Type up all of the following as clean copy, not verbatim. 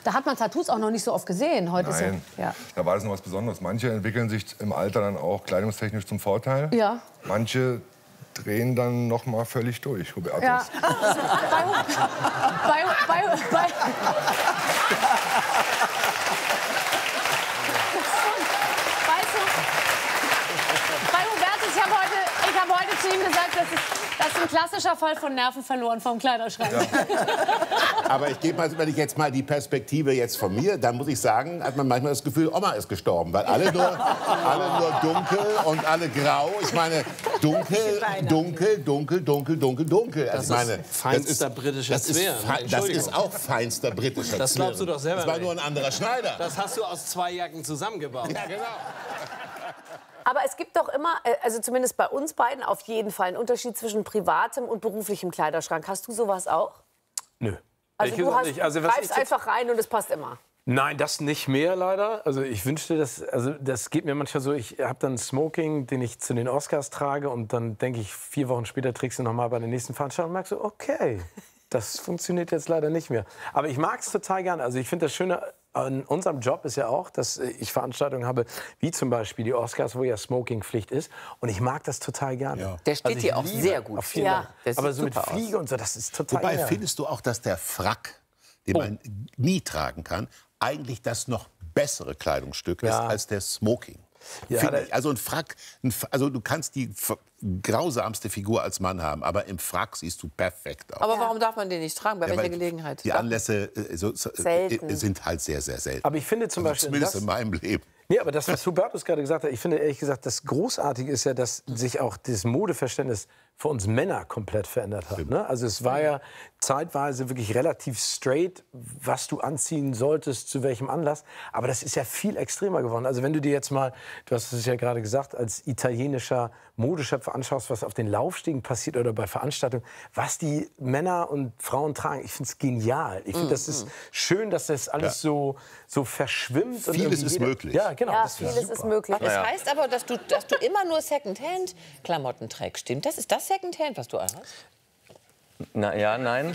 Da hat man Tattoos auch noch nicht so oft gesehen. Heute Nein, ist ja. Da war das noch was Besonderes. Manche entwickeln sich im Alter dann auch kleidungstechnisch zum Vorteil. Ja. Manche drehen dann noch mal völlig durch, Hubertus. Ja. Bei Hubertus, ich habe heute zu ihm gesagt, das ist ein klassischer Fall von Nerven verloren vom Kleiderschrank. Ja. Aber ich gebe mal, wenn ich jetzt mal die Perspektive jetzt von mir, dann muss ich sagen, hat man manchmal das Gefühl, Oma ist gestorben, weil alle nur dunkel und alle grau. Ich meine, dunkel. Das ist feinster britischer Zwirn. Das ist auch feinster britischer Zwirn. Das glaubst du doch selber. Das war nur ein anderer Schneider. Das hast du aus 2 Jacken zusammengebaut. Ja, genau. Aber es gibt doch immer, also zumindest bei uns beiden, auf jeden Fall einen Unterschied zwischen privatem und beruflichem Kleiderschrank. Hast du sowas auch? Nö. Also du greifst einfach rein und es passt immer? Nein, das nicht mehr leider. Also ich wünschte, das geht mir manchmal so. Ich habe dann Smoking, den ich zu den Oscars trage und dann denke ich, 4 Wochen später trägst du noch mal bei der nächsten Veranstaltung und merkst so, okay, das funktioniert jetzt leider nicht mehr. Aber ich mag es total gerne. Also ich finde das Schöne an unserem Job ist ja auch, dass ich Veranstaltungen habe, wie zum Beispiel die Oscars, wo ja Smoking-Pflicht ist. Und ich mag das total gerne. Ja. Der steht dir auch sehr gut. Ja. Aber so mit Fliege und so, das ist total Wobei, gerne. findest du auch, dass der Frack, den man nie tragen kann, eigentlich das noch bessere Kleidungsstück ist als der Smoking? Ja, also ein Frack, also du kannst die grausamste Figur als Mann haben, aber im Frack siehst du perfekt aus. Aber warum darf man den nicht tragen? Bei welcher Gelegenheit? Die Anlässe sind halt sehr, sehr selten. Aber ich finde zum Beispiel, zumindest in meinem Leben. Nee, aber das, was Hubertus gerade gesagt hat, ich finde ehrlich gesagt, das Großartige ist ja, dass sich auch das Modeverständnis für uns Männer komplett verändert hat. Ne? Also es war ja zeitweise wirklich relativ straight, was du anziehen solltest, zu welchem Anlass. Aber das ist ja viel extremer geworden. Also wenn du dir jetzt mal, du hast es ja gerade gesagt, als italienischer Modeschöpfer anschaust, was auf den Laufstegen passiert oder bei Veranstaltungen, was die Männer und Frauen tragen, ich finde es genial. Ich finde, das ist schön, dass das alles so verschwimmt. Vieles ist möglich. Ja, genau. Ja, vieles ist möglich. Das heißt aber, dass du immer nur Secondhand-Klamotten trägst, stimmt? Das ist das Secondhand, was du anhast? Na ja, nein.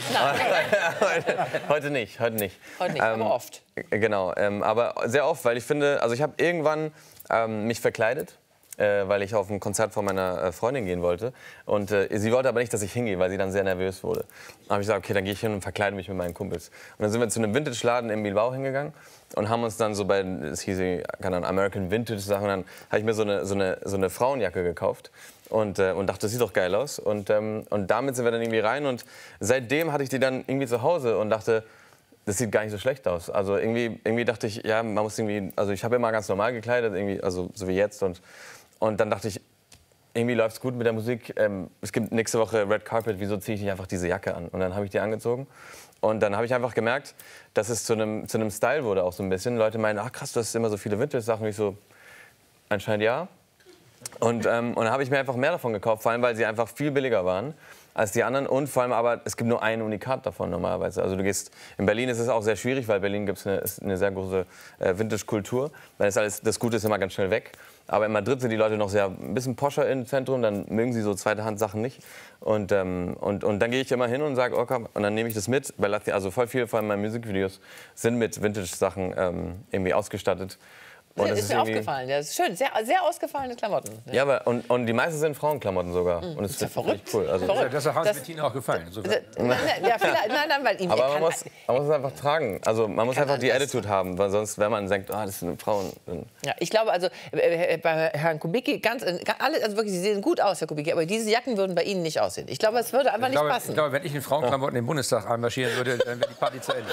Heute nicht, heute nicht. Heute nicht, aber oft. Genau, aber sehr oft, weil ich finde, also ich habe irgendwann mich verkleidet, weil ich auf ein Konzert von meiner Freundin gehen wollte. Und sie wollte aber nicht, dass ich hingehe, weil sie dann sehr nervös wurde. Dann habe ich gesagt, okay, dann gehe ich hin und verkleide mich mit meinen Kumpels. Und dann sind wir zu einem Vintage-Laden in Bilbao hingegangen und haben uns dann so bei, es hieß, keine Ahnung, American Vintage-Sachen, dann habe ich mir so eine Frauenjacke gekauft. Und dachte, das sieht doch geil aus. Und damit sind wir dann irgendwie rein. Und seitdem hatte ich die dann irgendwie zu Hause und dachte, das sieht gar nicht so schlecht aus. Also irgendwie dachte ich, ja, man muss irgendwie, also ich habe immer ganz normal gekleidet, irgendwie, also so wie jetzt. Und dann dachte ich, irgendwie läuft es gut mit der Musik. Es gibt nächste Woche Red Carpet, wieso ziehe ich nicht einfach diese Jacke an? Und dann habe ich die angezogen. Und dann habe ich einfach gemerkt, dass es zu einem Style wurde auch so ein bisschen. Leute meinen, ach krass, du hast immer so viele Vintage-Sachen. Und ich so, anscheinend ja. Und dann habe ich mir einfach mehr davon gekauft, vor allem, weil sie einfach viel billiger waren als die anderen. Und vor allem aber, es gibt nur ein Unikat davon normalerweise. Also du gehst, in Berlin ist es auch sehr schwierig, weil Berlin gibt es eine sehr große Vintage-Kultur. Weil das Gute ist immer ganz schnell weg. Aber in Madrid sind die Leute noch sehr ein bisschen poscher im Zentrum, dann mögen sie so zweite Hand Sachen nicht. Und dann gehe ich immer hin und sage, oh komm, und dann nehme ich das mit. Weil also voll viele von meinen Musikvideos sind mit Vintage-Sachen irgendwie ausgestattet. Und das ist mir aufgefallen. Das ist schön, sehr, sehr ausgefallene Klamotten. Ja, aber und die meisten sind Frauenklamotten sogar. Und das ist ja verrückt. Cool. Also das hat Hans-Bettina auch gefallen. Ja, nein, weil ihm aber man muss es einfach tragen. Also man muss einfach die Attitude haben, weil sonst, wenn man denkt, das sind Frauen. Ja, ich glaube also bei Herrn Kubicki alle, also wirklich, Sie sehen gut aus, Herr Kubicki, aber diese Jacken würden bei Ihnen nicht aussehen. Ich glaube, es würde einfach nicht passen. Ich glaube, wenn ich in Frauenklamotten im Bundestag einmarschieren würde, dann wäre die Party zu Ende.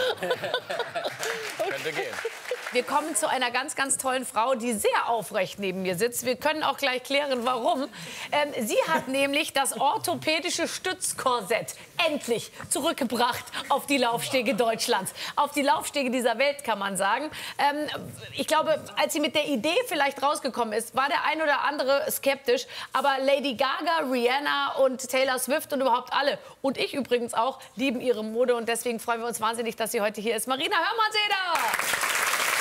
Könnte gehen. Wir kommen zu einer ganz, ganz tollen Frau, die sehr aufrecht neben mir sitzt. Wir können auch gleich klären, warum. Sie hat nämlich das orthopädische Stützkorsett endlich zurückgebracht auf die Laufstege Deutschlands. Auf die Laufstege dieser Welt, kann man sagen. Ich glaube, als sie mit der Idee vielleicht rausgekommen ist, war der ein oder andere skeptisch. Aber Lady Gaga, Rihanna und Taylor Swift und überhaupt alle, und ich übrigens auch, lieben ihre Mode. Und deswegen freuen wir uns wahnsinnig, dass sie heute hier ist. Marina Hörmann-Seder!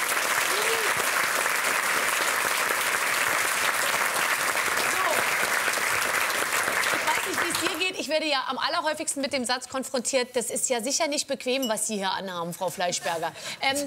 Ich werde ja am allerhäufigsten mit dem Satz konfrontiert, das ist ja sicher nicht bequem, was Sie hier anhaben, Frau Fleischberger.